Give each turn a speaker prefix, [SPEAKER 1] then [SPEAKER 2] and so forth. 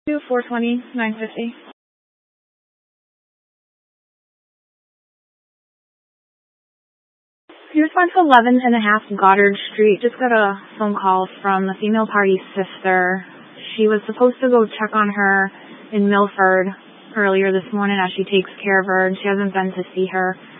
[SPEAKER 1] 420, 950. You respond to 11 and a half Goddard Street. Just got a phone call from the female party's sister. She was supposed to go check on her in Milford earlier this morning as she takes care of her, and she hasn't been to see her.